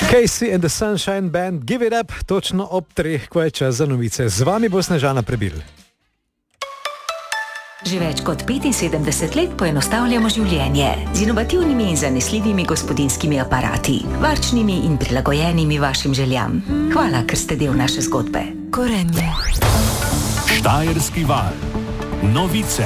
Casey and the Sunshine Band, Give It Up, točno ob 3, ko je čas za novice. Z vami bo Snežana Prebil. Že več kot 75 let poenostavljamo življenje z inovativnimi in zanesljivimi gospodinjskimi aparati, varčnimi in prilagojenimi vašim željam. Hvala, ker ste del naše zgodbe. Gorenje. Štajerski val. Novice.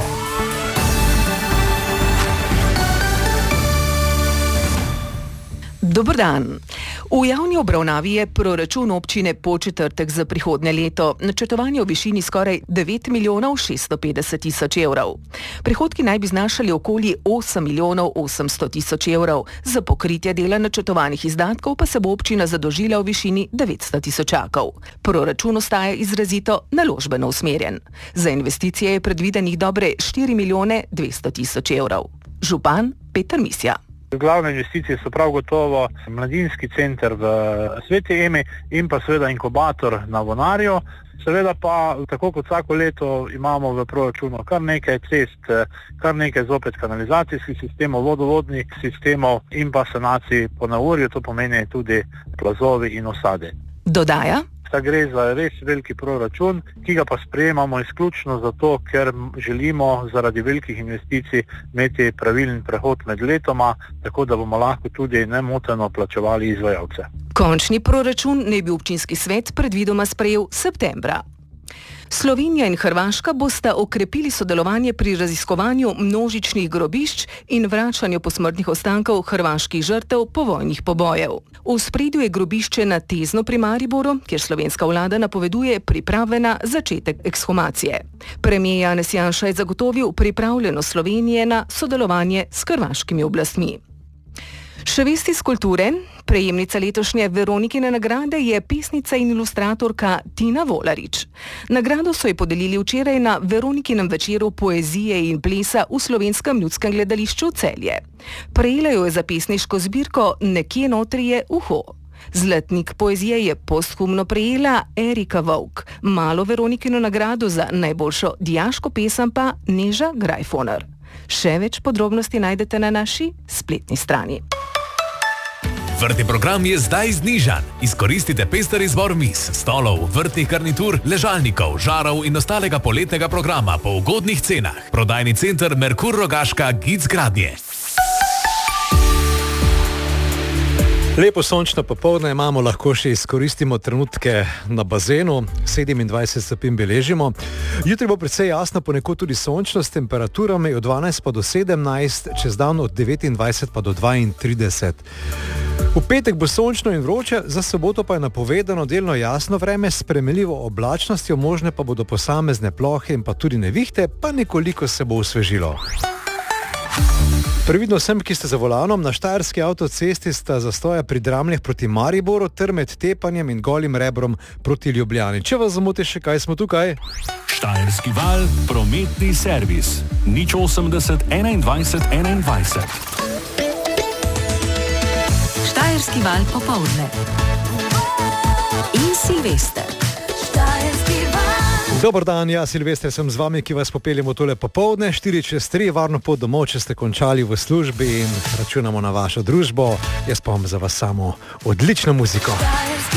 Dober dan. V javni obravnavi je proračun občine Podčetrtek za prihodnje leto, načrtovanje v višini skoraj 9 milijonov 650 tisoč evrov. Prihodki naj bi znašali okoli 8 milijonov 800 tisoč evrov, za pokritje dela načrtovanih izdatkov pa se bo občina zadolžila v višini 900 tisočakov. Proračun ostaja izrazito naložbeno usmerjen. Za investicije je predvidenih dobre 4 milijone 200 tisoč evrov. Župan Peter Misja. Glavne investicije so prav gotovo mladinski center v Sveti Emi in pa seveda inkubator na Vonarju. Seveda pa, tako kot vsako leto, imamo v proračunu kar nekaj cest, kar nekaj zopet kanalizacijskih sistemov, vodovodnih sistemov in pa sanacij po naurju, to pomeni tudi plazovi in osade. Dodaja. Gre za res veliki proračun, ki ga pa sprejemamo izključno zato, ker želimo zaradi velikih investicij imeti pravilen prehod med letoma, tako da bomo lahko tudi nemoteno plačevali izvajalce. Končni proračun naj bi občinski svet predvidoma sprejel septembra. Slovenija in Hrvaška bosta okrepili sodelovanje pri raziskovanju množičnih grobišč in vračanju posmrtnih ostankov hrvaških žrtev povojnih pobojev. V ospredju je grobišče na Tezno pri Mariboru, kjer slovenska vlada napoveduje priprave na začetek ekshumacije. Premier Janez Janša je zagotovil pripravljenost Slovenije na sodelovanje s hrvaškimi oblastmi. Še vesti iz kulture, prejemnica letošnje Veronikine nagrade je pesnica in ilustratorka Tina Volarič. Nagrado so ji podelili včeraj na Veronikinem večeru poezije in plesa v Slovenskem ljudskem gledališču Celje. Prejela jo je za pesniško zbirko Nekje notri je uho. Zlatnik poezije je posthumno prejela Erika Vovk, malo Veronikino nagrado za najboljšo dijaško pesem pa Neža Grajfoner. Še več podrobnosti najdete na naši spletni strani. Vrtni program je zdaj znižan. Izkoristite pester izbor miz, stolov, vrtnih garnitur, ležalnikov, žarov in ostalega poletnega programa po ugodnih cenah. Prodajni center Merkur Rogaška Gic Gradnje. Lepo sončno popoldne imamo, lahko še izkoristimo trenutke na bazenu, 27 stopinj beležimo. Jutri bo precej jasno, ponekod tudi sončno, s temperaturami od 12 pa do 17, čez dan od 29 pa do 32. V petek bo sončno in vroče, za soboto pa je napovedano delno jasno vreme s spremenljivo oblačnostjo, možne pa bodo posamezne plohe in pa tudi nevihte, pa nekoliko se bo osvežilo. Previdno vsem, ki ste za volanom, na štajerski avtocesti sta zastoja pri Dramljah proti Mariboru ter med Tepanjem in Golim Rebrom proti Ljubljani. Če vas zamoti še kaj, smo tukaj. Štajerski val, prometni servis. 080 21 21. Štajerski val popoldne. In Silvester. Štajerski val. Dobar dan, ja, Silvester sem z vami, ki vas popeljemo tole popoldne, 4:03, varno pot domov, če ste končali v službi in računamo na vašo družbo. Jaz pa vam za vas samo odlično muziko.